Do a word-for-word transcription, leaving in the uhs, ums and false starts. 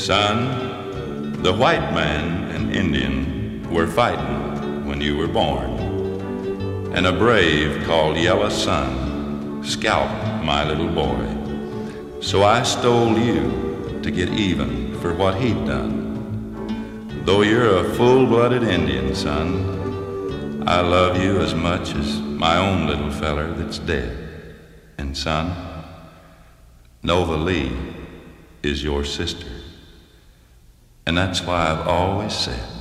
Son, the white man and Indian were fighting when you were born, and a brave called Yellow Sun scalped my little boy. So I stole you to get even for what he'd done. Though you're a full-blooded Indian, son, I love you as much as my own little feller that's dead. And son, Nova Lee is your sister. And that's why I've always said